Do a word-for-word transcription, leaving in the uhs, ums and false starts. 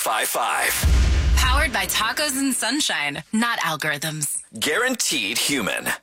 five five. Powered by Tacos and Sunshine, not algorithms. Guaranteed human.